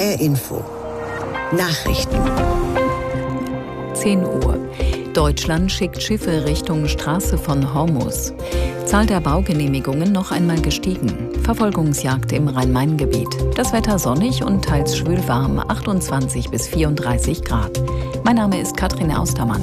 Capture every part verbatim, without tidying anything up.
H R Info. Nachrichten. zehn Uhr. Deutschland schickt Schiffe Richtung Straße von Hormuz. Zahl der Baugenehmigungen noch einmal gestiegen. Verfolgungsjagd im Rhein-Main-Gebiet. Das Wetter sonnig und teils schwül warm, achtundzwanzig bis vierunddreißig Grad. Mein Name ist Katrin Austermann.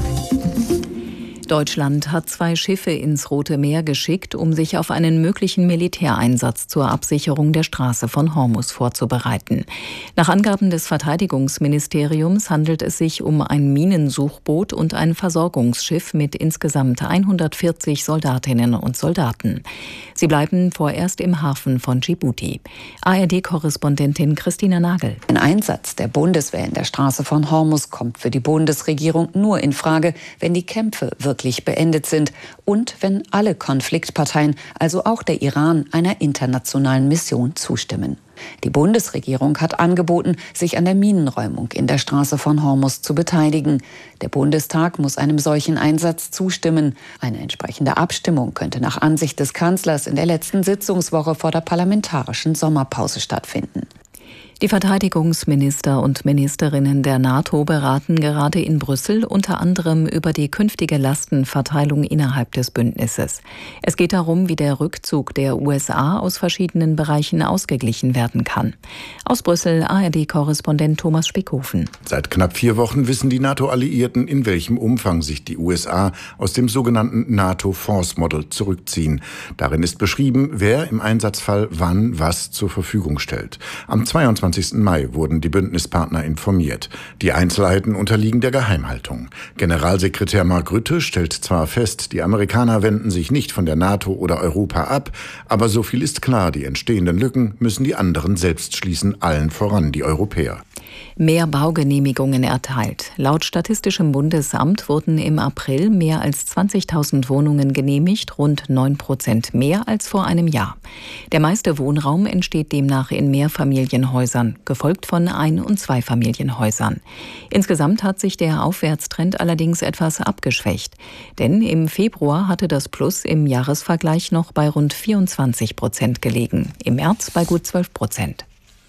Deutschland hat zwei Schiffe ins Rote Meer geschickt, um sich auf einen möglichen Militäreinsatz zur Absicherung der Straße von Hormuz vorzubereiten. Nach Angaben des Verteidigungsministeriums handelt es sich um ein Minensuchboot und ein Versorgungsschiff mit insgesamt hundertvierzig Soldatinnen und Soldaten. Sie bleiben vorerst im Hafen von Dschibuti. A R D-Korrespondentin Christina Nagel. Ein Einsatz der Bundeswehr in der Straße von Hormuz kommt für die Bundesregierung nur in Frage, wenn die Kämpfe wirklich beendet sind und wenn alle Konfliktparteien, also auch der Iran, einer internationalen Mission zustimmen. Die Bundesregierung hat angeboten, sich an der Minenräumung in der Straße von Hormuz zu beteiligen. Der Bundestag muss einem solchen Einsatz zustimmen. Eine entsprechende Abstimmung könnte nach Ansicht des Kanzlers in der letzten Sitzungswoche vor der parlamentarischen Sommerpause stattfinden. Die Verteidigungsminister und Ministerinnen der NATO beraten gerade in Brüssel unter anderem über die künftige Lastenverteilung innerhalb des Bündnisses. Es geht darum, wie der Rückzug der U S A aus verschiedenen Bereichen ausgeglichen werden kann. Aus Brüssel A R D-Korrespondent Thomas Spickhofen. Seit knapp vier Wochen wissen die NATO-Alliierten, in welchem Umfang sich die U S A aus dem sogenannten NATO Force Model zurückziehen. Darin ist beschrieben, wer im Einsatzfall wann was zur Verfügung stellt. Am zweiundzwanzigsten Mai wurden die Bündnispartner informiert. Die Einzelheiten unterliegen der Geheimhaltung. Generalsekretär Mark Rutte stellt zwar fest, die Amerikaner wenden sich nicht von der NATO oder Europa ab, aber so viel ist klar, die entstehenden Lücken müssen die anderen selbst schließen, allen voran die Europäer. Mehr Baugenehmigungen erteilt. Laut Statistischem Bundesamt wurden im April mehr als zwanzigtausend Wohnungen genehmigt, rund neun Prozent mehr als vor einem Jahr. Der meiste Wohnraum entsteht demnach in Mehrfamilienhäusern, gefolgt von Ein- und Zweifamilienhäusern. Insgesamt hat sich der Aufwärtstrend allerdings etwas abgeschwächt. Denn im Februar hatte das Plus im Jahresvergleich noch bei rund vierundzwanzig Prozent gelegen, im März bei gut zwölf Prozent.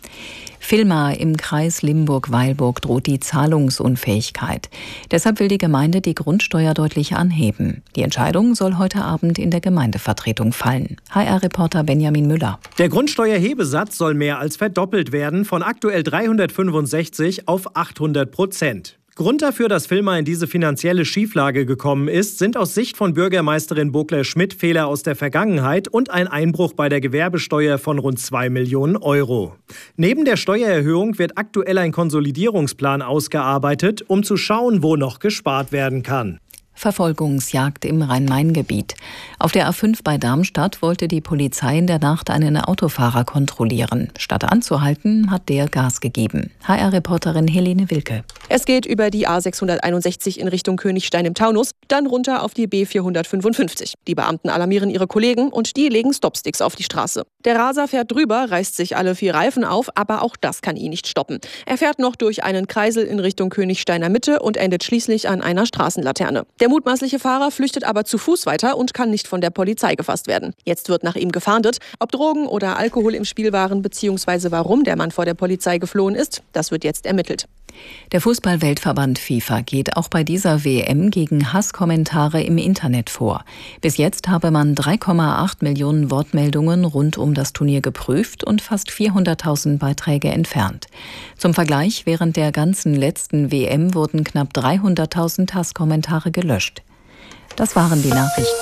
Vilma im Kreis Limburg-Weilburg droht die Zahlungsunfähigkeit. Deshalb will die Gemeinde die Grundsteuer deutlich anheben. Die Entscheidung soll heute Abend in der Gemeindevertretung fallen. H R-Reporter Benjamin Müller. Der Grundsteuerhebesatz soll mehr als verdoppelt werden, von aktuell dreihundertfünfundsechzig auf achthundert Prozent. Grund dafür, dass Vilma in diese finanzielle Schieflage gekommen ist, sind aus Sicht von Bürgermeisterin Bogler-Schmidt Fehler aus der Vergangenheit und ein Einbruch bei der Gewerbesteuer von rund zwei Millionen Euro. Neben der Steuererhöhung wird aktuell ein Konsolidierungsplan ausgearbeitet, um zu schauen, wo noch gespart werden kann. Verfolgungsjagd im Rhein-Main-Gebiet. Auf der A fünf bei Darmstadt wollte die Polizei in der Nacht einen Autofahrer kontrollieren. Statt anzuhalten, hat der Gas gegeben. H R-Reporterin Helene Wilke. Es geht über die A sechshunderteinundsechzig in Richtung Königstein im Taunus, dann runter auf die B vierhundertfünfundfünfzig. Die Beamten alarmieren ihre Kollegen und die legen Stopsticks auf die Straße. Der Raser fährt drüber, reißt sich alle vier Reifen auf, aber auch das kann ihn nicht stoppen. Er fährt noch durch einen Kreisel in Richtung Königsteiner Mitte und endet schließlich an einer Straßenlaterne. Der mutmaßliche Fahrer flüchtet aber zu Fuß weiter und kann nicht von der Polizei gefasst werden. Jetzt wird nach ihm gefahndet. Ob Drogen oder Alkohol im Spiel waren bzw. warum der Mann vor der Polizei geflohen ist, das wird jetzt ermittelt. Der Fußball-Weltverband FIFA geht auch bei dieser W M gegen Hasskommentare im Internet vor. Bis jetzt habe man drei Komma acht Millionen Wortmeldungen rund um das Turnier geprüft und fast vierhunderttausend Beiträge entfernt. Zum Vergleich, während der ganzen letzten W M wurden knapp dreihunderttausend Hasskommentare gelöscht. Das waren die Nachrichten.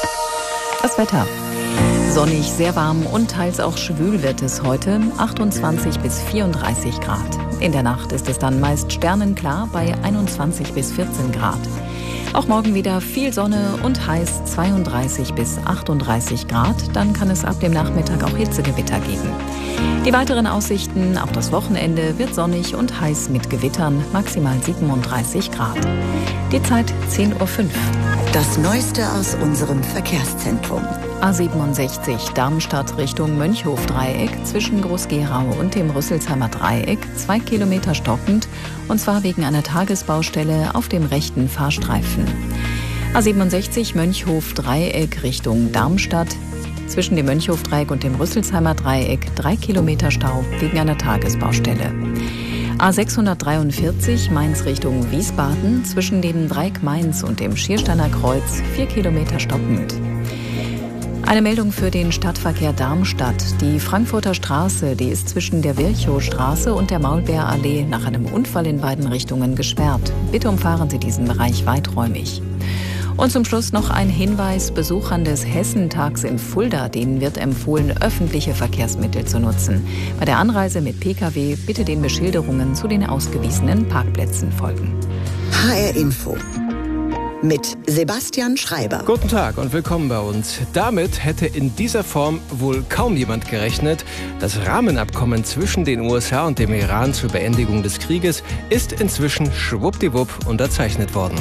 Das Wetter. Sonnig, sehr warm und teils auch schwül wird es heute, achtundzwanzig bis vierunddreißig Grad. In der Nacht ist es dann meist sternenklar bei einundzwanzig bis vierzehn Grad. Auch morgen wieder viel Sonne und heiß, zweiunddreißig bis achtunddreißig Grad. Dann kann es ab dem Nachmittag auch Hitzegewitter geben. Die weiteren Aussichten, auch das Wochenende wird sonnig und heiß mit Gewittern, maximal siebenunddreißig Grad. Die Zeit zehn Uhr fünf. Das Neueste aus unserem Verkehrszentrum. A siebenundsechzig Darmstadt Richtung Mönchhof-Dreieck zwischen Groß-Gerau und dem Rüsselsheimer Dreieck, zwei Kilometer stockend, und zwar wegen einer Tagesbaustelle auf dem rechten Fahrstreifen. A siebenundsechzig Mönchhof-Dreieck Richtung Darmstadt, Zwischen dem Mönchhofdreieck und dem Rüsselsheimer Dreieck drei Kilometer Stau wegen einer Tagesbaustelle. A sechshundertdreiundvierzig Mainz Richtung Wiesbaden, zwischen dem Dreieck Mainz und dem Schiersteiner Kreuz vier Kilometer stockend. Eine Meldung für den Stadtverkehr Darmstadt. Die Frankfurter Straße, die ist zwischen der Virchowstraße und der Maulbeerallee nach einem Unfall in beiden Richtungen gesperrt. Bitte umfahren Sie diesen Bereich weiträumig. Und zum Schluss noch ein Hinweis: Besuchern des Hessentags in Fulda, denen wird empfohlen, öffentliche Verkehrsmittel zu nutzen. Bei der Anreise mit Pkw bitte den Beschilderungen zu den ausgewiesenen Parkplätzen folgen. H R Info mit Sebastian Schreiber. Guten Tag und willkommen bei uns. Damit hätte in dieser Form wohl kaum jemand gerechnet. Das Rahmenabkommen zwischen den U S A und dem Iran zur Beendigung des Krieges ist inzwischen schwuppdiwupp unterzeichnet worden.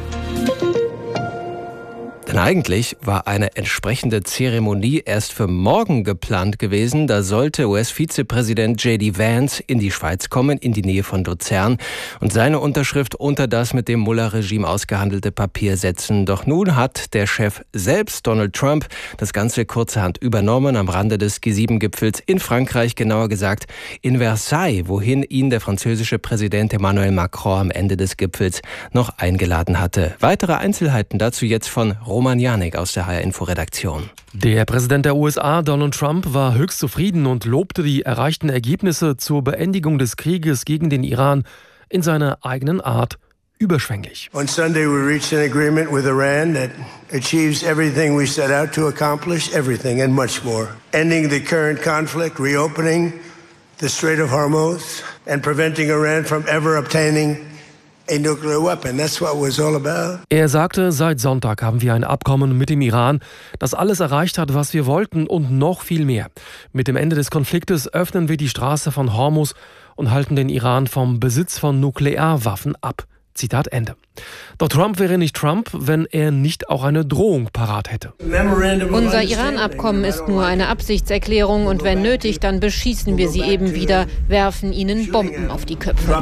Denn eigentlich war eine entsprechende Zeremonie erst für morgen geplant gewesen. Da sollte U S-Vizepräsident J D Vance in die Schweiz kommen, in die Nähe von Luzern, und seine Unterschrift unter das mit dem Mullah-Regime ausgehandelte Papier setzen. Doch nun hat der Chef selbst, Donald Trump, das Ganze kurzerhand übernommen am Rande des G sieben Gipfels in Frankreich, genauer gesagt in Versailles, wohin ihn der französische Präsident Emmanuel Macron am Ende des Gipfels noch eingeladen hatte. Weitere Einzelheiten dazu jetzt von Roman Janik aus der H R-Info-Redaktion. Der Präsident der U S A, Donald Trump, war höchst zufrieden und lobte die erreichten Ergebnisse zur Beendigung des Krieges gegen den Iran in seiner eigenen Art überschwänglich. On Sunday we reached an agreement with Iran that achieves everything we set out to accomplish, everything and much more. Ending the current conflict, reopening the Strait of Hormuz and preventing Iran from ever obtaining a nuclear weapon. That's what it was all about. Er sagte, seit Sonntag haben wir ein Abkommen mit dem Iran, das alles erreicht hat, was wir wollten und noch viel mehr. Mit dem Ende des Konfliktes öffnen wir die Straße von Hormuz und halten den Iran vom Besitz von Nuklearwaffen ab. Zitat Ende. Doch Trump wäre nicht Trump, wenn er nicht auch eine Drohung parat hätte. Unser Iran-Abkommen ist nur eine Absichtserklärung und wenn nötig, dann beschießen wir sie eben wieder, werfen ihnen Bomben auf die Köpfe.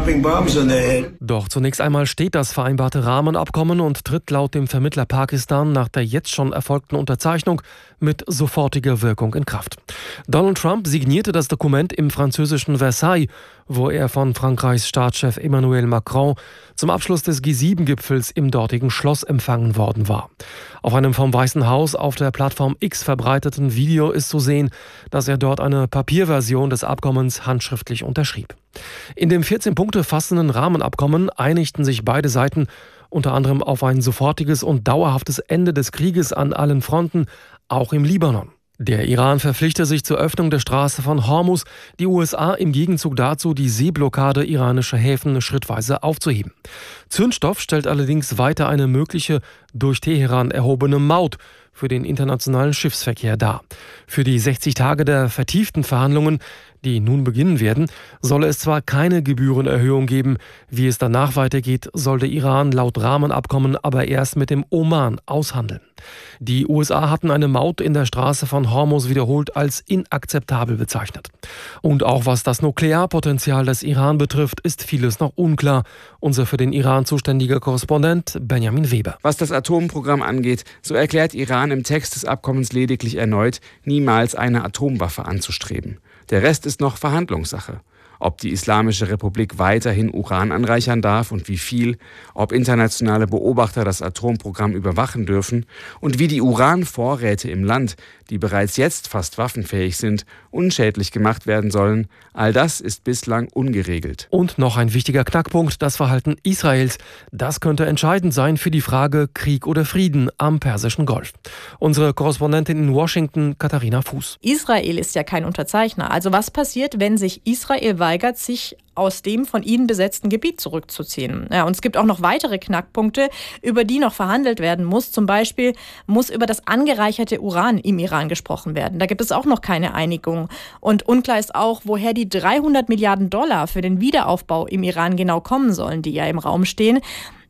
Doch zunächst einmal steht das vereinbarte Rahmenabkommen und tritt laut dem Vermittler Pakistan nach der jetzt schon erfolgten Unterzeichnung mit sofortiger Wirkung in Kraft. Donald Trump signierte das Dokument im französischen Versailles, wo er von Frankreichs Staatschef Emmanuel Macron zum Abschluss des G sieben Gipfels im dortigen Schloss empfangen worden war. Auf einem vom Weißen Haus auf der Plattform X verbreiteten Video ist zu sehen, dass er dort eine Papierversion des Abkommens handschriftlich unterschrieb. In dem vierzehn Punkte fassenden Rahmenabkommen einigten sich beide Seiten unter anderem auf ein sofortiges und dauerhaftes Ende des Krieges an allen Fronten, auch im Libanon. Der Iran verpflichte sich zur Öffnung der Straße von Hormuz, die U S A im Gegenzug dazu die Seeblockade iranischer Häfen schrittweise aufzuheben. Zündstoff stellt allerdings weiter eine mögliche, durch Teheran erhobene Maut für den internationalen Schiffsverkehr dar. Für die sechzig Tage der vertieften Verhandlungen, die nun beginnen werden, solle es zwar keine Gebührenerhöhung geben. Wie es danach weitergeht, soll der Iran laut Rahmenabkommen aber erst mit dem Oman aushandeln. Die U S A hatten eine Maut in der Straße von Hormuz wiederholt als inakzeptabel bezeichnet. Und auch was das Nuklearpotenzial des Iran betrifft, ist vieles noch unklar. Unser für den Iran zuständiger Korrespondent Benjamin Weber. Was das Atomprogramm angeht, so erklärt Iran im Text des Abkommens lediglich erneut, niemals eine Atomwaffe anzustreben. Der Rest ist noch Verhandlungssache. Ob die Islamische Republik weiterhin Uran anreichern darf und wie viel, ob internationale Beobachter das Atomprogramm überwachen dürfen und wie die Uranvorräte im Land, die bereits jetzt fast waffenfähig sind, unschädlich gemacht werden sollen, all das ist bislang ungeregelt. Und noch ein wichtiger Knackpunkt, das Verhalten Israels. Das könnte entscheidend sein für die Frage Krieg oder Frieden am Persischen Golf. Unsere Korrespondentin in Washington, Katharina Fuß. Israel ist ja kein Unterzeichner. Also was passiert, wenn sich Israel weigert, sich aus dem von ihnen besetzten Gebiet zurückzuziehen? Ja, und es gibt auch noch weitere Knackpunkte, über die noch verhandelt werden muss. Zum Beispiel muss über das angereicherte Uran im Iran gesprochen werden. Da gibt es auch noch keine Einigung. Und unklar ist auch, woher die dreihundert Milliarden Dollar für den Wiederaufbau im Iran genau kommen sollen, die ja im Raum stehen.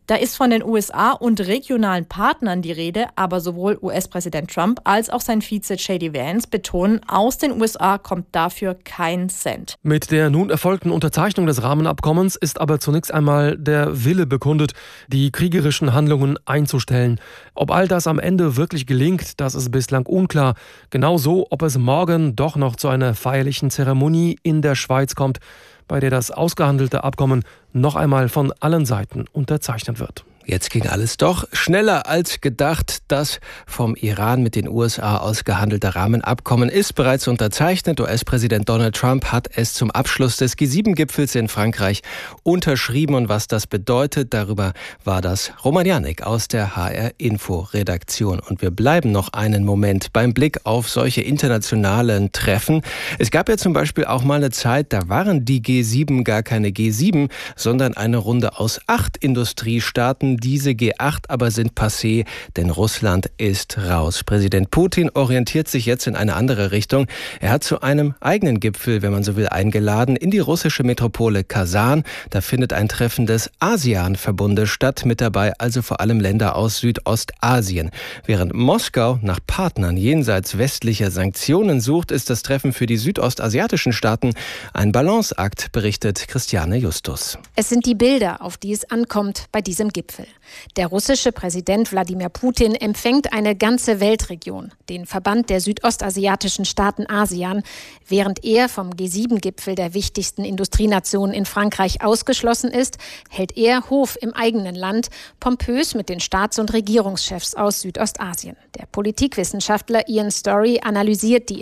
Da ist von den U S A und regionalen Partnern die Rede, aber sowohl U S-Präsident Trump als auch sein Vize J D Vance betonen, aus den U S A kommt dafür kein Cent. Mit der nun erfolgten Unterzeichnung des Rahmenabkommens ist aber zunächst einmal der Wille bekundet, die kriegerischen Handlungen einzustellen. Ob all das am Ende wirklich gelingt, das ist bislang unklar. Genauso, ob es morgen doch noch zu einer feierlichen Zeremonie in der Schweiz kommt, bei der das ausgehandelte Abkommen noch einmal von allen Seiten unterzeichnet wird. Jetzt ging alles doch schneller als gedacht. Das vom Iran mit den U S A ausgehandelte Rahmenabkommen ist bereits unterzeichnet. U S-Präsident Donald Trump hat es zum Abschluss des G sieben Gipfels in Frankreich unterschrieben. Und was das bedeutet, darüber war das Roman Janik aus der H R-Info-Redaktion. Und wir bleiben noch einen Moment beim Blick auf solche internationalen Treffen. Es gab ja zum Beispiel auch mal eine Zeit, da waren die G sieben gar keine G sieben, sondern eine Runde aus acht Industriestaaten. Diese G acht aber sind passé, denn Russland ist raus. Präsident Putin orientiert sich jetzt in eine andere Richtung. Er hat zu einem eigenen Gipfel, wenn man so will, eingeladen in die russische Metropole Kasan. Da findet ein Treffen des ASEAN-Verbundes statt, mit dabei also vor allem Länder aus Südostasien. Während Moskau nach Partnern jenseits westlicher Sanktionen sucht, ist das Treffen für die südostasiatischen Staaten ein Balanceakt, berichtet Christiane Justus. Es sind die Bilder, auf die es ankommt bei diesem Gipfel. Der russische Präsident Wladimir Putin empfängt eine ganze Weltregion, den Verband der südostasiatischen Staaten ASEAN, während er vom G sieben Gipfel der wichtigsten Industrienationen in Frankreich ausgeschlossen ist, hält er Hof im eigenen Land, pompös mit den Staats- und Regierungschefs aus Südostasien. Der Politikwissenschaftler Ian Story analysiert die